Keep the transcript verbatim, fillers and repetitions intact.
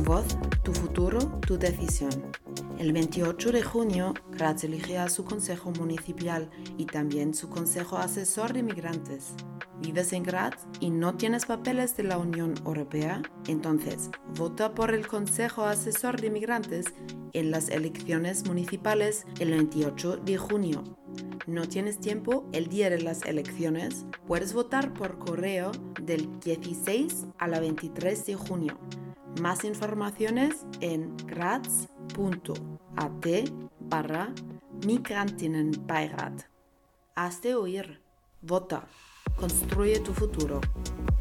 voz, tu futuro, tu decisión. El veintiocho de junio, Graz elige a su Consejo Municipal y también su Consejo Asesor de Migrantes. ¿Vives en Graz y no tienes papeles de la Unión Europea? Entonces, vota por el Consejo Asesor de Migrantes en las elecciones municipales el veintiocho de junio. ¿No tienes tiempo el día de las elecciones? Puedes votar por correo del dieciséis al veintitrés de junio. Más informaciones en graz punto a t barra Migrantinnenbeirat. Hazte oír. Vota. Construye tu futuro.